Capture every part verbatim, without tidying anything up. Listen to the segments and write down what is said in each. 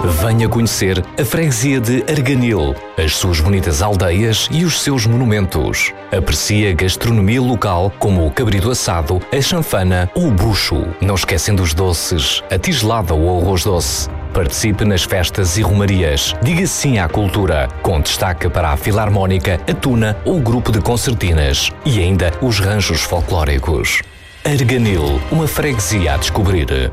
Venha conhecer a freguesia de Arganil, as suas bonitas aldeias e os seus monumentos. Aprecie a gastronomia local como o cabrito assado, a chanfana ou o bucho. Não esquecendo os doces, a tigelada ou o arroz doce. Participe nas festas e romarias. Diga sim à cultura, com destaque para a Filarmónica, a Tuna ou o grupo de concertinas. E ainda os ranchos folclóricos. Arganil, uma freguesia a descobrir.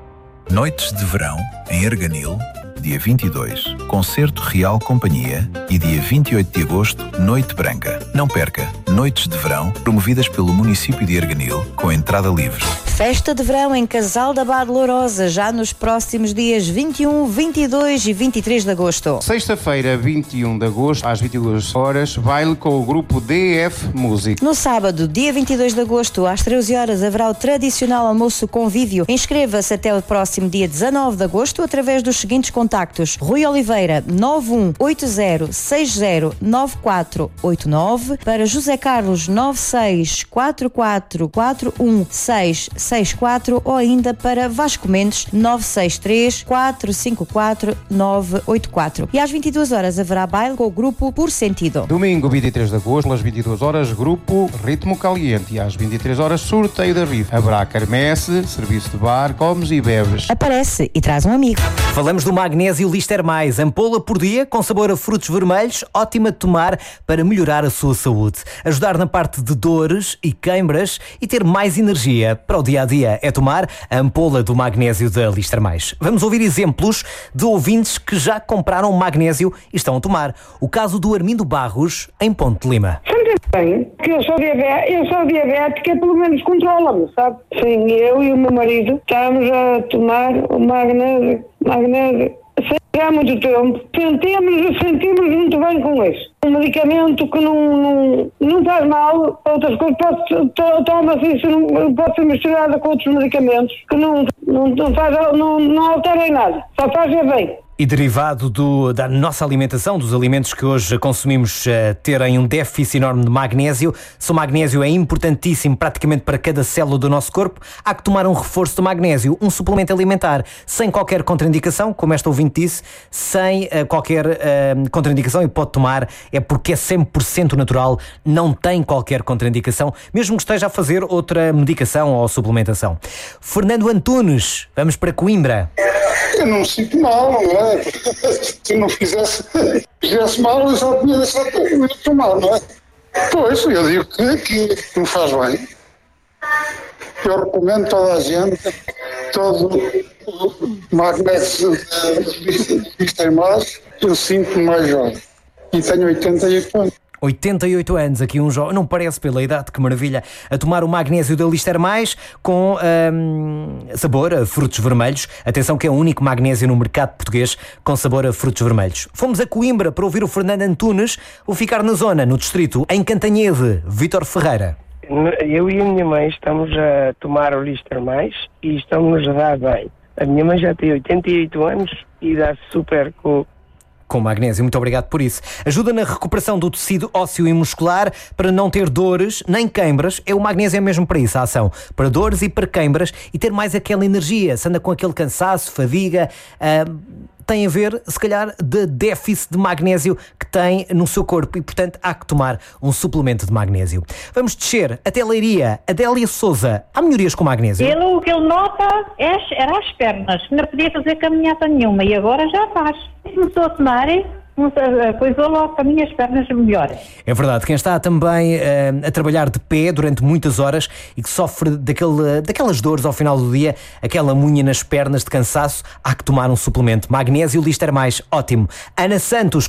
Noites de verão em Arganil, dia vinte e dois, Concerto Real Companhia, e dia vinte e oito de agosto, Noite Branca. Não perca, Noites de Verão, promovidas pelo município de Arganil, com entrada livre. Festa de verão em Casal da Barra de Lourosa, já nos próximos dias vinte e um, vinte e dois e vinte e três de agosto. Sexta-feira, vinte e um de agosto, às vinte e duas horas, baile com o grupo D F Music. No sábado, dia vinte e dois de agosto, às treze horas, haverá o tradicional almoço convívio. Inscreva-se até o próximo dia dezanove de agosto através dos seguintes contactos: Rui Oliveira, nove um oito zero seis zero nove quatro oito nove, para José Carlos, nove seis quatro quatro quatro um seis seis quatro, ou ainda para Vasco Mendes, nove seis três quatro cinco quatro nove oito quatro. E às vinte e duas horas haverá baile com o grupo Por Sentido. Domingo, vinte e três de agosto, às vinte e duas horas, grupo Ritmo Caliente, e às vinte e três horas, sorteio da rifa. Haverá quermesse, serviço de bar, comes e bebes. Aparece e traz um amigo. Falamos do magnésio Lister Mais, ampola por dia, com sabor a frutos vermelhos, ótima de tomar para melhorar a sua saúde, ajudar na parte de dores e queimbras e ter mais energia para o dia a dia. É tomar a ampola do magnésio da Lister Mais. Vamos ouvir exemplos de ouvintes que já compraram magnésio e estão a tomar. O caso do Armindo Barros, em Ponte de Lima. Sempre bem, que eu sou diabética, eu sou diabética, pelo menos controla-me, sabe? Sim, eu e o meu marido estamos a tomar o magnésio, magnésio. Há muito tempo, sentimos, sentimos muito bem com isso. Um medicamento que não, não, não faz mal, outras coisas, pode, toma-se isso, não, pode ser misturado com outros medicamentos, que não, não, não, faz, não, não altera em nada, só faz bem. E derivado do, da nossa alimentação, dos alimentos que hoje consumimos, uh, terem um déficit enorme de magnésio, se o magnésio é importantíssimo praticamente para cada célula do nosso corpo, há que tomar um reforço de magnésio, um suplemento alimentar, sem qualquer contraindicação, como esta ouvinte disse, sem uh, qualquer uh, contraindicação, e pode tomar, é porque é cem por cento natural, não tem qualquer contraindicação, mesmo que esteja a fazer outra medicação ou suplementação. Fernando Antunes, vamos para Coimbra. Eu não me sinto mal, não é? Se não fizesse, fizesse mal, eu só tinha deixado de tomar, não é? Pois, eu digo que, que me faz bem. Eu recomendo toda a gente, todo o magnésio de Lister Mais, eu sinto-me mais jovem. E tenho oitenta e oito anos. oitenta e oito anos, aqui um jovem, não parece pela idade, que maravilha, a tomar o magnésio da Lister Mais com hum, sabor a frutos vermelhos. Atenção que é o único magnésio no mercado português com sabor a frutos vermelhos. Fomos a Coimbra para ouvir o Fernando Antunes, vou ficar na zona, no distrito, em Cantanhede. Vítor Ferreira. Eu e a minha mãe estamos a tomar o Lister Mais e estamos a dar bem. A minha mãe já tem oitenta e oito anos e dá super com com magnésio, muito obrigado por isso. Ajuda na recuperação do tecido ósseo e muscular para não ter dores nem queimbras. É o magnésio é mesmo para isso, a ação. Para dores e para queimbras e ter mais aquela energia. Se anda com aquele cansaço, fadiga, uh, tem a ver, se calhar, de déficit de magnésio que tem no seu corpo e, portanto, há que tomar um suplemento de magnésio. Vamos descer até Leiria. Adélia Souza, há melhorias com magnésio? Ele, o que ele nota é, era as pernas. Não podia fazer caminhada nenhuma e agora já faz. Começou a tomar, a coisa logo para mim as pernas melhoram. É verdade, quem está também uh, a trabalhar de pé durante muitas horas e que sofre daquele, daquelas dores ao final do dia, aquela munha nas pernas de cansaço, há que tomar um suplemento. Magnésio Lister Mais, ótimo. Ana Santos,